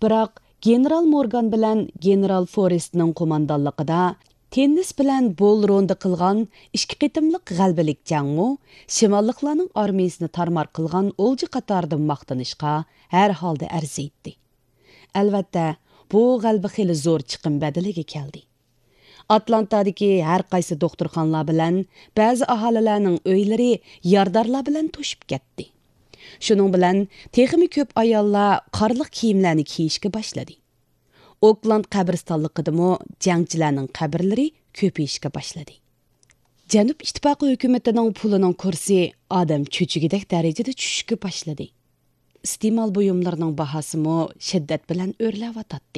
Biroq General Morgan bilan General Forrestning qo'mondonligida tennis bilan Bull Ronda qilgan ikki qitimliq g'albalik jangmu shimolliklarning armiyasini tarmar qilgan o'lji qatoridan maqtanishga har holda arziydi. Albatta, bu g'alba xili zo'r chiqim badaliga keldi. Atlantadagi har qaysi doktorxonalar bilan ba'zi aholilarning uylari yordorlar bilan to'shib ketdi. Shuning bilan texmi ko'p ayollar qorliq kiyimlarni kiyishga boshladi. Oakland qabristonligidami jangchilarning qabrlari ko'payishga boshladi. Janub ittifoqi hukumatining pulining kursi odam cho'chigidek darajada tushishga boshladi. Iste'mol buyumlarining bahosimi shiddat bilan o'rlayotdi.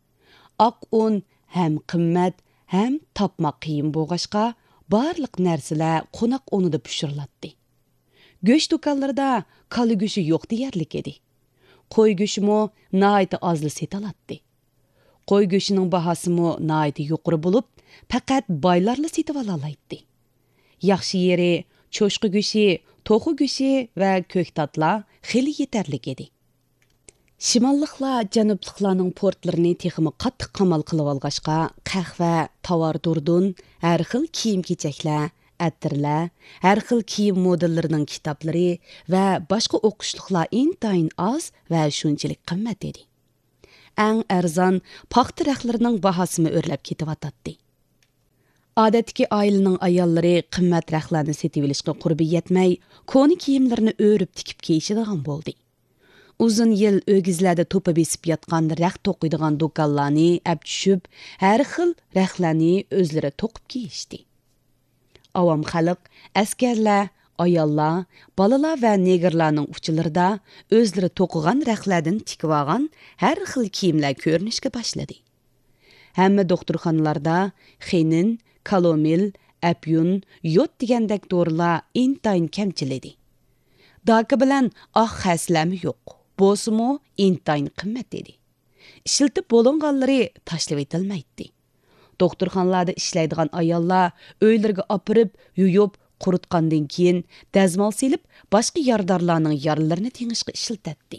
Oq un ham qimmat, ham topmoq qiyin bo'lg'ashqa barliq narsalar qo'noq o'nida pishiriladi. Go'sht do'konlarida kala go'shi yo'q deyarlik edi. Qo'y go'shimi nihoyatda ozli setiladi. Qo'y go'shining bahosimi nihoyatda yuqori bo'lib, faqat boylarla setib olaydi. Yaxshi yeri cho'shqa go'shi, to'xu go'shi va ko'ktatlar xili yetarlik edi. Shimolliklar janubliklarning portlarini texmi qattiq qamal qilib olg'ashqa qahva, tovar durdun, har xil kiyim-kechaklar, attirlar, har xil kiyim modellarining kitoblari va boshqa o'qishliklar intayin oz va shunchalik qimmat edi. Eng arzon paxta raqlarining bahosini o'rlab ketyotdi. Odatdagi oilaning ayollari qimmat raqlarni setib olishga qurbi yetmay, ko'ni kiyimlarini o'rib tikib kiyishadigan bo'ldi. Uzun yil o'gizlarda to'pa besib yotgan raq to'qiydigan do'konlarni ab tushib, har xil raqlarni o'zlari to'qib kiyishdi. Avam xalq, askarlar, ayollar, bolalar va negerlarning uchilarida o'zlari to'qigan raqlardan tikib olgan har xil kiyimlar ko'rinishga boshladi. Hamma doktorxonalarda xinin, kalomil, apyun, yod degandek dorilar intayin kamchil edi. Doka bilan oq xaslami yo'q. Bo'lsa-mu intayin qimmat edi. Ishiltib bo'linganlari tashlab etilmaydi. Doktorxonalarda ishlaydigan ayollar o'ylariga opirib, yuyib, quritgandan keyin dazmol silib, boshqa yordorlarning yaralarini tengishga ishiltatdi.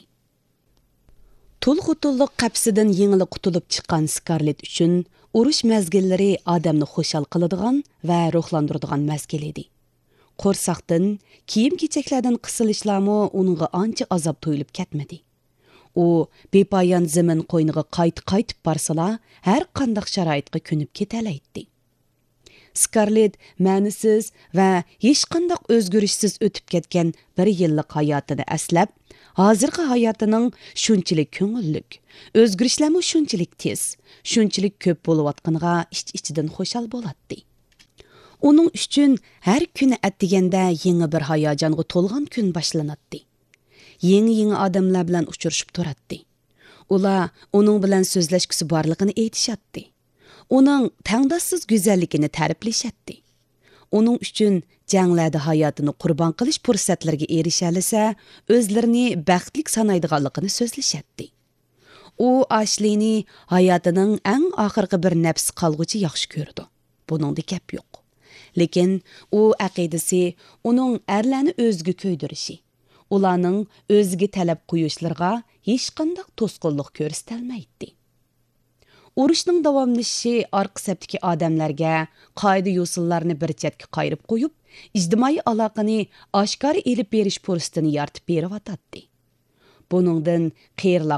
Tul-xutulliq qapsidan yengili qutulib chiqqan Scarlett uchun urush mazgillari odamni xushal qiladigan va ruhlantiradigan mazgil edi. Qo'rsaqdan, kiyim-kechaklardan qisilishlarmi uningga ancha azob to'yilib ketmadi. U bepoyon zamin qo'yniga qaytib barsalar, har qanday sharoitga ko'nib ketalaydi. Scarlett ma'nisiz va hech qanday o'zgarishsiz o'tib ketgan bir yillik hayotini aslab, hozirgi hayotining shunchalik ko'ngillik, o'zgarishlarmi shunchalik tez, shunchalik ko'p bo'layotganiga ich-ichidan xushal bo'ladi. Uning uchun har kuni atdiganda yangi bir hayajonga to'lgan kun boshlanadi. Yangi odamlar bilan uchrashib turadi. Ular uning bilan so'zlashgisi borligini aytishadi. Uning tangdossiz go'zalligini ta'riflashadi. Uning uchun janglarda hayotini qurbon qilish fursatlariga erisha olsa, o'zlarini baxtli sanaydiganligini so'zlashadi. U Ashlini hayotining eng oxirgi bir nafs qolguchi yaxshi ko'rdi. Buningda gap yo'q. Lekin u aqidasi uning erlarni o'ziga ko'ydirishi, ularning o'ziga talab qo'yishlariga hech qanday to'sqinlik ko'rsatilmaydi. Urushning davomlashishi orqa sapdagi odamlarga qoida-yo'sinlarni bir chetga qayirib qo'yib, ijtimoiy aloqani oshkora elib berish fursatini yaratib beryotdi. Buningdan qiyirlar